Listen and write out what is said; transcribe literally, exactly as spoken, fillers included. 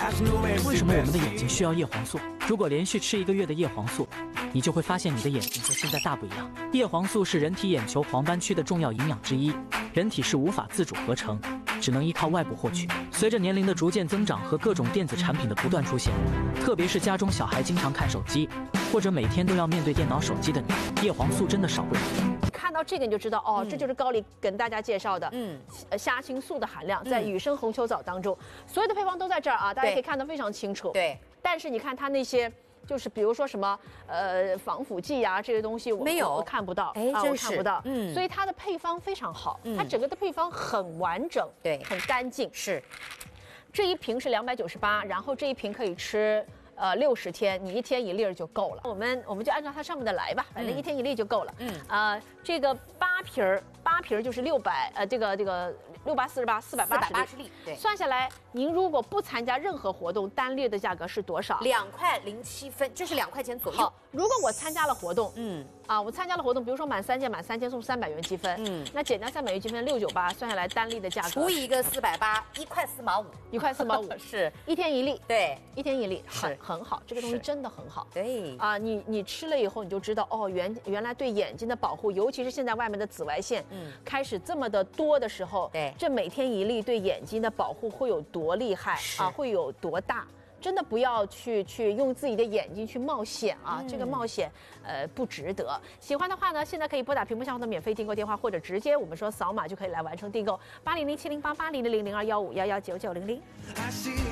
为什么我们的眼睛需要叶黄素？如果连续吃一个月的叶黄素，你就会发现你的眼睛和现在大不一样。叶黄素是人体眼球黄斑区的重要营养之一，人体是无法自主合成，只能依靠外部获取。随着年龄的逐渐增长和各种电子产品的不断出现，特别是家中小孩经常看手机，或者每天都要面对电脑、手机的你，叶黄素真的少不了。 看到这个你就知道哦， 嗯、 这就是高丽跟大家介绍的，嗯，虾青素的含量在雨生红球藻当中，所有的配方都在这儿啊，大家可以看得非常清楚。 对， 但是你看它那些。就是比如说什么呃防腐剂呀、啊、这些东西我没有我看不到， 哎， 啊、 真我看不到， 嗯， 所以它的配方非常好， 嗯、 它整个的配方很完整， 对， 很干净。 是， 这一瓶是两百九十八，然后这一瓶可以吃呃六十天，你一天一粒儿就够了。我们我们就按照它上面的来吧，反正一天一粒就够了。嗯，呃，这个八瓶儿八瓶儿就是六百呃这个这个六八四十八四百八十粒， 对， 算下来您如果不参加任何活动，单粒的价格是多少？ 两块零七分，这是两块钱左右。 好，如果我参加了活动， 嗯， 啊，我参加了活动，比如说满三件，满三件送三百元积分，嗯，那减掉三百元积分六九八，算下来单粒的价格除以一个四百八，一块四毛五， 一块四毛五， 是一天一粒， 对， 一天一粒，很是很好，这个东西真的很好， 对， 啊，你你吃了以后你就知道哦，原原来对眼睛的保护，尤其是现在外面的紫外线，嗯，开始这么的多的时候， 对， 这每天一粒对眼睛的保护会有多厉害啊，会有多大？真的不要去去用自己的眼睛去冒险啊！嗯、这个冒险，呃，不值得。喜欢的话呢，现在可以拨打屏幕上方的免费订购电话，或者直接我们说扫码就可以来完成订购，八零零七零八八零零零零二幺五幺幺九九零零。